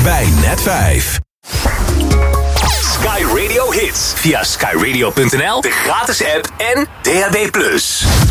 bij Net 5. Sky Radio Hits. Via skyradio.nl, de gratis app en DHB+.